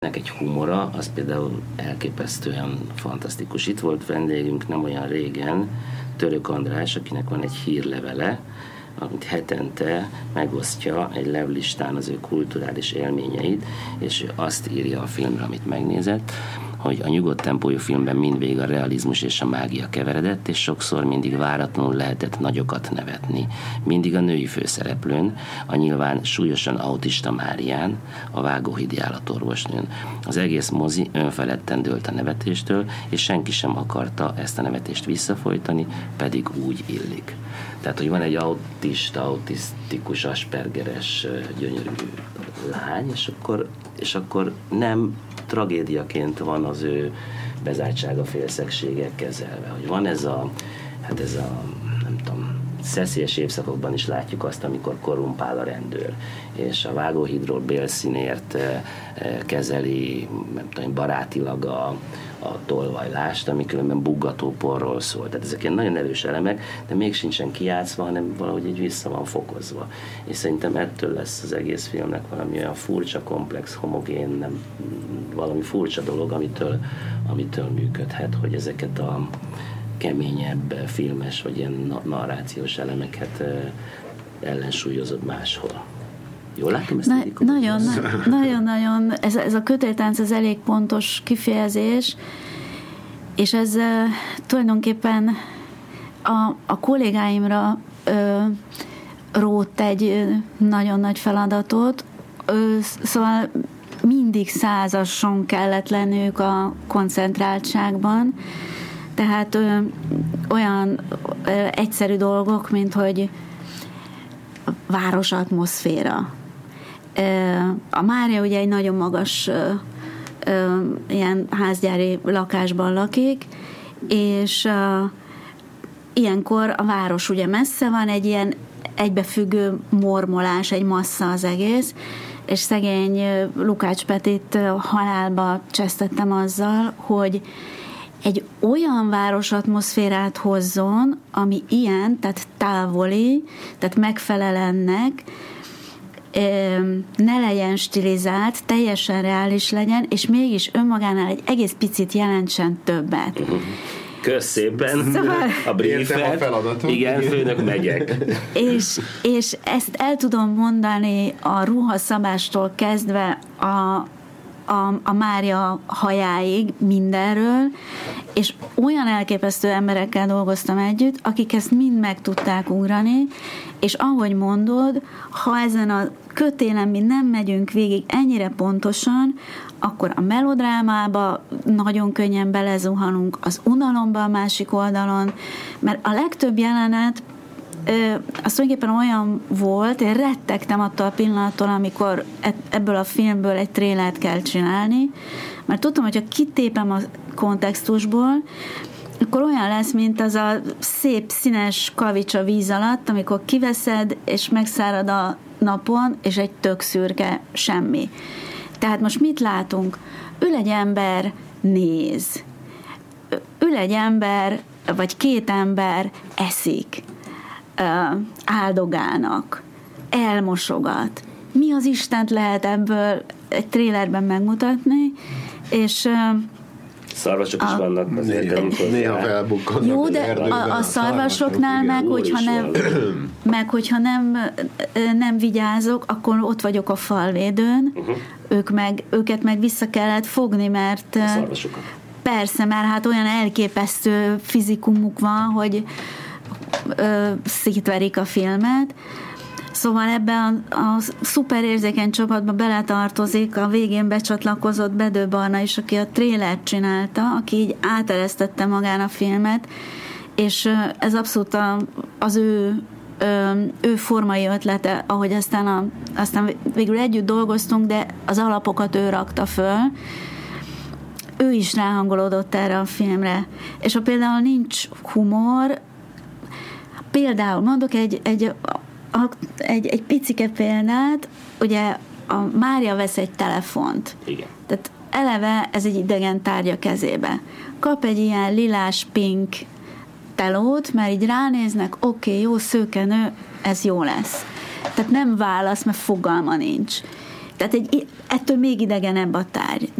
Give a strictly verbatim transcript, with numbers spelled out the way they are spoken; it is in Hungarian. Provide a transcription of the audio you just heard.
egy humora, az például elképesztően fantasztikus. Itt volt vendégünk nem olyan régen, Török András, akinek van egy hírlevele, amit hetente megosztja egy levlistán az ő kulturális élményeit, és ő azt írja a filmre, amit megnézett, hogy a nyugodt tempójú filmben mindvégig a realizmus és a mágia keveredett, és sokszor mindig váratlanul lehetett nagyokat nevetni. Mindig a női főszereplőn, a nyilván súlyosan autista Márián, a vágóhídi állatorvosnőn. Az egész mozi önfeledten dőlt a nevetéstől, és senki sem akarta ezt a nevetést visszafolytani, pedig úgy illik. Tehát, hogy van egy autista, autisztikus, aspergeres, gyönyörű lány, és akkor, és akkor nem tragédiaként van az ő bezártsága, félszegsége kezelve. Hogy van ez a, hát ez a, nem tudom, szeszélyes évszakokban is látjuk azt, amikor korrumpál a rendőr, és a vágóhídról bélszínért kezeli, nem tudom, barátilag a, a tolvajlást, ami különben buggatóporról szól. Tehát ezek ilyen nagyon erős elemek, de még sincsen kijátszva, hanem valahogy így vissza van fokozva. És szerintem ettől lesz az egész filmnek valami olyan furcsa, komplex, homogén, nem, valami furcsa dolog, amitől, amitől működhet, hogy ezeket a keményebb filmes, vagy ilyen narrációs elemeket ellensúlyozod máshol. Jól látom ezt? Na, nagyon, na, nagyon, nagyon, ez, ez a kötéltánc az elég pontos kifejezés, és ez uh, tulajdonképpen a, a kollégáimra uh, rótt egy uh, nagyon nagy feladatot, uh, szóval mindig százason kellett lennünk a koncentráltságban, tehát ö, olyan ö, egyszerű dolgok, mint hogy város atmoszféra. Ö, a Mária ugye egy nagyon magas ö, ö, ilyen házgyári lakásban lakik, és ö, ilyenkor a város ugye messze van, egy ilyen egybefüggő mormolás, egy massza az egész, és szegény Lukács Petit halálba csesztettem azzal, hogy egy olyan városatmoszférát hozzon, ami ilyen, tehát távoli, tehát megfelel ennek, ne legyen stilizált, teljesen reális legyen, és mégis önmagánál egy egész picit jelentsen többet. Kösz szépen szóval, a briefet. A igen, főnök, megyek. És, és ezt el tudom mondani a ruhaszabástól kezdve a, a, a Mária hajáig mindenről, és olyan elképesztő emberekkel dolgoztam együtt, akik ezt mind meg tudták ugrani, és ahogy mondod, ha ezen a kötélen mi nem megyünk végig ennyire pontosan, akkor a melodrámába nagyon könnyen belezuhanunk, az unalomba a másik oldalon, mert a legtöbb jelenet ö, az tulajdonképpen olyan volt, én rettegtem attól a pillanattól, amikor ebből a filmből egy trélert kell csinálni, mert tudtam, hogyha kitépem a kontextusból, akkor olyan lesz, mint az a szép színes kavics a víz alatt, amikor kiveszed, és megszárad a napon, és egy tök szürke semmi. Tehát most mit látunk? Ül egy ember, néz. Ül egy ember, vagy két ember eszik, áldogálnak, elmosogat. Mi az Istent lehet ebből egy trélerben megmutatni, és szarvasok is vannak. Néha, néha felbukkannak. Jó, de a, a szarvasoknál meg, hogyha nem, meg hogyha nem, nem vigyázok, akkor ott vagyok a falvédőn, uh-huh. ők meg, őket meg vissza kellett fogni, mert szarvasokat. Persze, mert hát olyan elképesztő fizikumuk van, hogy ö, szétverik a filmet. Szóval ebben a, a szuper érzékeny csapatba beletartozik a végén becsatlakozott Bedő Barna is, aki a trélert csinálta, aki így áteresztette magán a filmet, és ez abszolút a, az ő, ő formai ötlete, ahogy aztán, a, aztán végül együtt dolgoztunk, de az alapokat ő rakta föl. Ő is ráhangolódott erre a filmre. És ha például nincs humor, például mondok egy, egy Egy, egy picike példát, ugye a Mária vesz egy telefont. Igen. Tehát eleve ez egy idegen tárgya kezébe. Kap egy ilyen lilás-pink telót, mert így ránéznek, oké, okay, jó szőkenő, ez jó lesz. Tehát nem válasz, mert fogalma nincs. Tehát egy, ettől még idegenebb a tárgy.